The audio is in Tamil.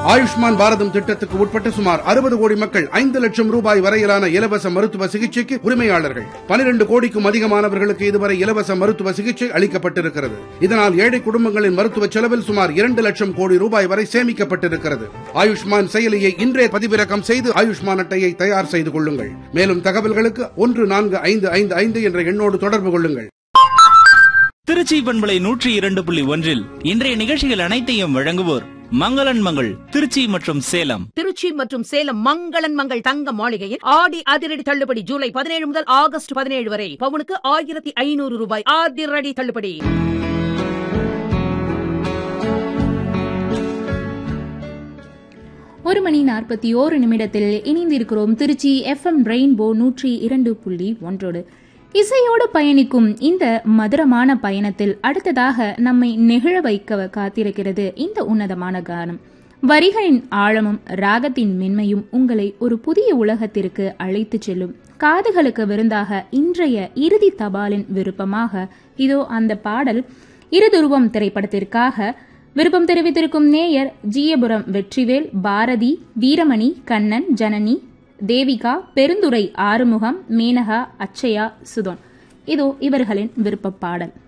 ஆயுஷ்மான் பாரதம் திட்டத்துக்கு உட்பட்ட சுமார் 60 கோடி மக்கள் 5 லட்சம் ரூபாய் வரையிலான இலவச மருத்துவ சிகிச்சைக்கு உரிமையாளர்கள். 12 கோடிக்கும் அதிகமானவர்களுக்கு இதுவரை இலவச மருத்துவ சிகிச்சை அளிக்கப்பட்டிருக்கிறது. இதனால் ஏழை குடும்பங்களின் மருத்துவ செலவில் சுமார் 2 லட்சம் கோடி ரூபாய் வரை சேமிக்கப்பட்டிருக்கிறது. ஆயுஷ்மான் செயலியை இன்றே பதிவிறக்கம் செய்து ஆயுஷ்மான் அட்டையை தயார் செய்து கொள்ளுங்கள். மேலும் தகவல்களுக்கு 14555 என்ற எண்ணோடு தொடர்பு கொள்ளுங்கள். திருச்சி பண்பலை 102.1 இன்றைய நிகழ்ச்சிகள் அனைத்தையும் வழங்குவோர் மங்களன் மங்கள் திருச்சி மற்றும் சேலம். திருச்சி மற்றும் சேலம் மங்களன் மங்கள் தங்க மாளிகையில் ஆடி அதிரடி தள்ளுபடி ஜூலை 17 முதல் ஆகஸ்ட் 17 வரை பவுனுக்கு 1500 ரூபாய் அதிரடி தள்ளுபடி. ஒரு மணி 41 நிமிடத்தில் இணைந்திருக்கிறோம் திருச்சி FM ரெயின்போ 102.1. இசையோடு பயணிக்கும் இந்த மதுரமான பயணத்தில் அடுத்ததாக நம்மை நெகிழ வைக்க காத்திருக்கிறது இந்த உன்னதமான கானம். வரிகளின் ஆழமும் ராகத்தின் மென்மையும் உங்களை ஒரு புதிய உலகத்திற்கு அழைத்து செல்லும். காதுகளுக்கு விருந்தாக இன்றைய இறுதி தபாலின் விருப்பமாக இதோ அந்த பாடல். இருதுருவம் திரைப்படத்திற்காக விருப்பம் தெரிவித்திருக்கும் நேயர் ஜியபுரம் வெற்றிவேல், பாரதி, வீரமணி, கண்ணன், ஜனனி, தேவிகா, பெருந்துறை, ஆறுமுகம், மேனகா, அச்சயா, சுதோன். இதோ இவர்களின் விருப்ப பாடல்.